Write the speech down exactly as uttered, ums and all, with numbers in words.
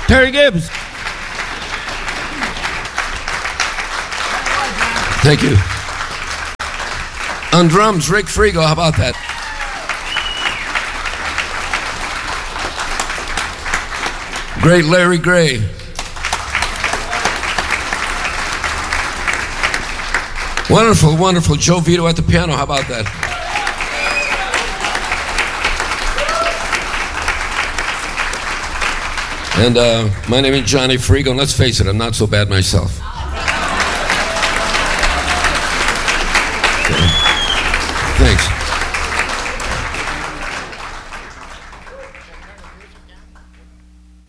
Terry Gibbs. Thank you. On drums, Rick Frigo. How about that? Great Larry Gray. Wonderful, wonderful Joe Vito at the piano. How about that? And uh, my name is Johnny Frigo, and let's face it, I'm not so bad myself.